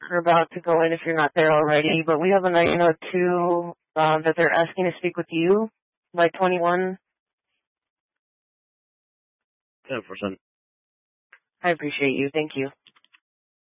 are about to go in if you're not there already, but we have a 902 that they're asking to speak with you by 21. 10%. I appreciate you. Thank you.